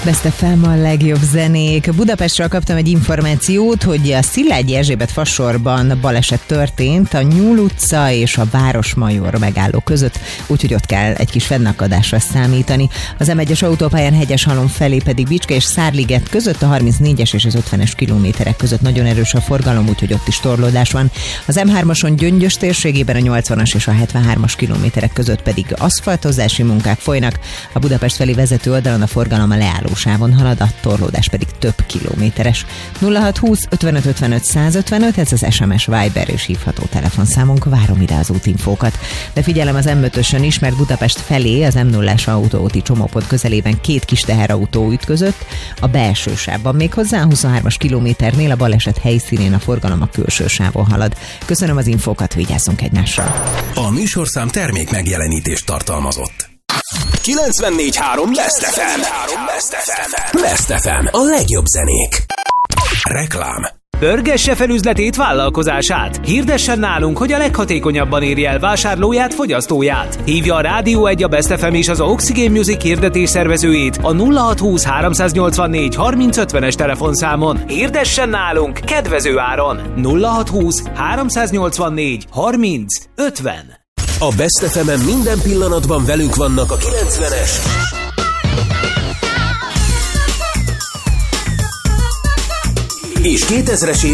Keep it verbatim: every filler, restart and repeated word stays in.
Best ef em a legjobb zenék. Budapestről kaptam egy információt, hogy a Szilágyi Erzsébet fasorban baleset történt a Nyúl utca és a Városmajor megálló között, úgyhogy ott kell egy kis fennakadásra számítani. Az em egyes autópályán Hegyeshalom felé pedig Bicske és Szárliget között a harmincnégyes és az ötvenes kilométerek között nagyon erős a forgalom, úgyhogy ott is torlódás van. Az em hármason Gyöngyös térségében a nyolcvanas és a hetvenhármas kilométerek között pedig aszfaltozási munkák folynak. A Budapest felé vezető oldalon a forgalom a leálló sávon halad, a torlódás pedig több kilométeres. nulla hat húsz ötvenöt ötvenöt százötvenöt, ez az es em es, Viber és hívható telefonszámunk, várom ide az útinfókat. De figyelem az em ötösön is, mert Budapest felé az em nullás autóúti csomópont közelében két kis teherautó ütközött a belső sávban, méghozzá a huszonhármas kilométernél a baleset helyszínén a forgalom a külső sávon halad. Köszönöm az infókat, vigyázzunk egymással. A műsorszám termék megjelenítést tartalmazott. kilencvennégy három Best ef em. Best ef em. A legjobb zenék. Reklám. Pörgesse fel üzletét, vállalkozását. Hirdessen nálunk, hogy a leghatékonyabban érje el vásárlóját, fogyasztóját. Hívja a Rádió egy, a Best ef em és az Oxygen Music hirdetés szervezőjét a nulla hat húsz háromszáznyolcvannégy harminc ötvenes telefonszámon. Hirdessen nálunk kedvező áron. nulla hat húsz háromszáznyolcvannégy harminc ötven. A Best ef em-en minden pillanatban velünk vannak a kilencvenes és kétezres évek